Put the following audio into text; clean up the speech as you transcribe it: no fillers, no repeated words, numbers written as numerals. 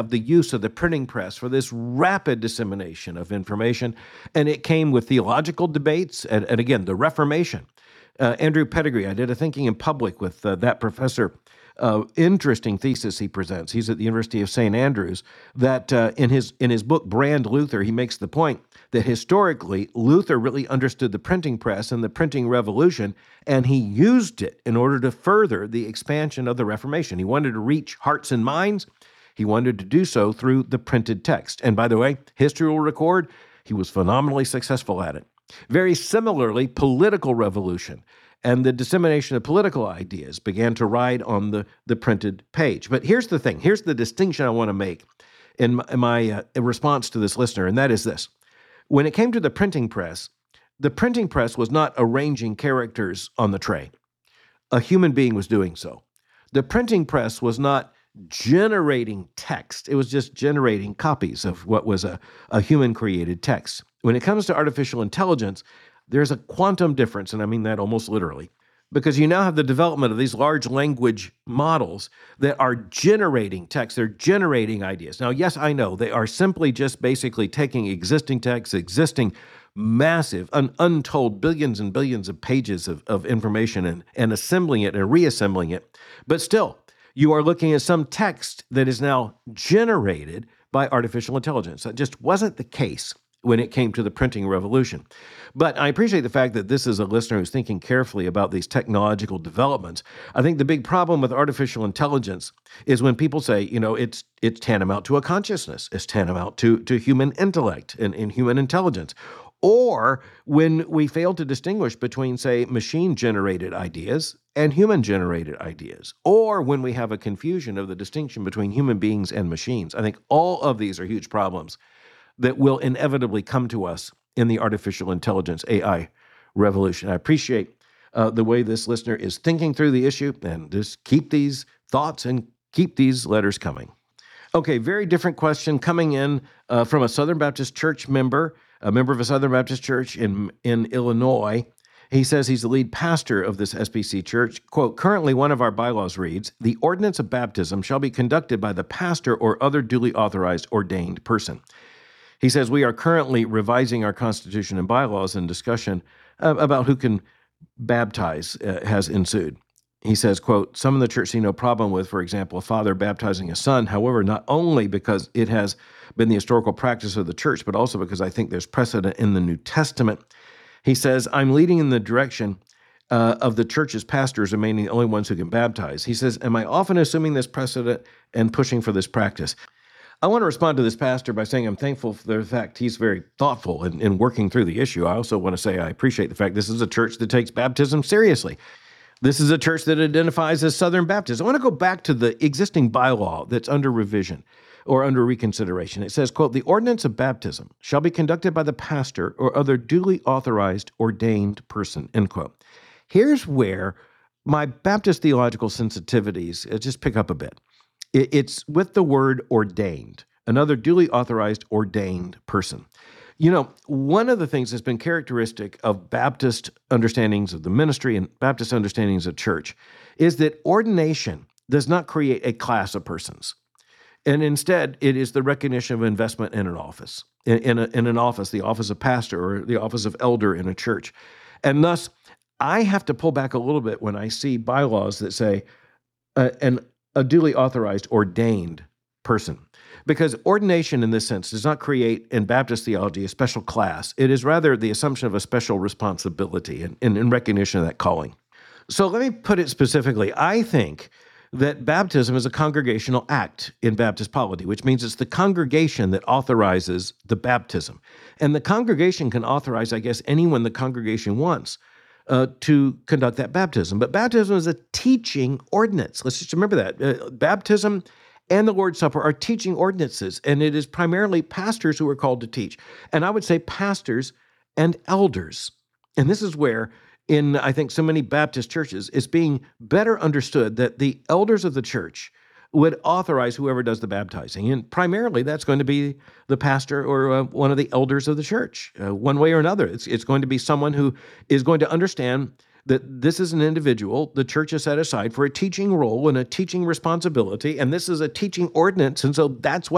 of the use of the printing press for this rapid dissemination of information, and it came with theological debates and again, the Reformation. Andrew Pettigrew, I did a Thinking in Public with that professor. Interesting thesis he presents. He's at the University of St. Andrews. That in his book Brand Luther, he makes the point that historically Luther really understood the printing press and the printing revolution, and he used it in order to further the expansion of the Reformation. He wanted to reach hearts and minds. He wanted to do so through the printed text. And by the way, history will record he was phenomenally successful at it. Very similarly, political revolution and the dissemination of political ideas began to ride on the printed page. But here's the thing. Here's the distinction I want to make in my response to this listener, and that is this. When it came to the printing press was not arranging characters on the tray. A human being was doing so. The printing press was not generating text. It was just generating copies of what was a human-created text. When it comes to artificial intelligence, there's a quantum difference, and I mean that almost literally, because you now have the development of these large language models that are generating text. They're generating ideas. Now, yes, I know they are simply just basically taking existing text, existing massive, untold billions and billions of pages of information and assembling it and reassembling it. But still, you are looking at some text that is now generated by artificial intelligence. That just wasn't the case when it came to the printing revolution. But I appreciate the fact that this is a listener who's thinking carefully about these technological developments. I think the big problem with artificial intelligence is when people say, it's tantamount to a consciousness, it's tantamount to human intellect and human intelligence. Or when we fail to distinguish between, say, machine-generated ideas and human-generated ideas, or when we have a confusion of the distinction between human beings and machines. I think all of these are huge problems that will inevitably come to us in the artificial intelligence AI revolution. I appreciate the way this listener is thinking through the issue, and just keep these thoughts and keep these letters coming. Okay, very different question coming in from a Southern Baptist Church member, a member of a Southern Baptist church in Illinois. He says he's the lead pastor of this SBC church. Quote, currently one of our bylaws reads, the ordinance of baptism shall be conducted by the pastor or other duly authorized ordained person. He says, we are currently revising our constitution and bylaws, and discussion about who can baptize has ensued. He says, quote, some in the church see no problem with, for example, a father baptizing a son. However, not only because it has been the historical practice of the church, but also because I think there's precedent in the New Testament. He says, I'm leading in the direction of the church's pastors remaining the only ones who can baptize. He says, am I often assuming this precedent and pushing for this practice? I want to respond to this pastor by saying I'm thankful for the fact he's very thoughtful in working through the issue. I also want to say I appreciate the fact this is a church that takes baptism seriously. This is a church that identifies as Southern Baptist. I want to go back to the existing bylaw that's under revision or under reconsideration. It says, quote, the ordinance of baptism shall be conducted by the pastor or other duly authorized ordained person, end quote. Here's where my Baptist theological sensitivities just pick up a bit. It's with the word ordained, another duly authorized ordained person. One of the things that's been characteristic of Baptist understandings of the ministry and Baptist understandings of church is that ordination does not create a class of persons. And instead, it is the recognition of investment in an office, in an office, the office of pastor or the office of elder in a church. And thus, I have to pull back a little bit when I see bylaws that say a duly authorized ordained person. Because ordination in this sense does not create in Baptist theology a special class. It is rather the assumption of a special responsibility in recognition of that calling. So let me put it specifically. I think that baptism is a congregational act in Baptist polity, which means it's the congregation that authorizes the baptism. And the congregation can authorize, I guess, anyone the congregation wants to conduct that baptism. But baptism is a teaching ordinance. Let's just remember that. Baptism and the Lord's Supper are teaching ordinances, and it is primarily pastors who are called to teach. And I would say pastors and elders. And this is where, in I think so many Baptist churches, it's being better understood that the elders of the church would authorize whoever does the baptizing. And primarily that's going to be the pastor or one of the elders of the church, one way or another. It's going to be someone who is going to understand that this is an individual the church has set aside for a teaching role and a teaching responsibility, and this is a teaching ordinance, and so that's what